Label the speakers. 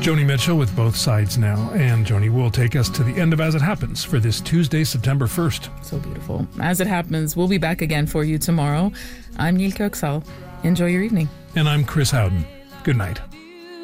Speaker 1: Joni Mitchell with Both Sides Now. And Joni will take us to the end of As It Happens for this Tuesday, September 1st.
Speaker 2: So beautiful. As It Happens, we'll be back again for you tomorrow. I'm Nilke Oksal. Enjoy your evening.
Speaker 1: And I'm Chris Howden. Good night.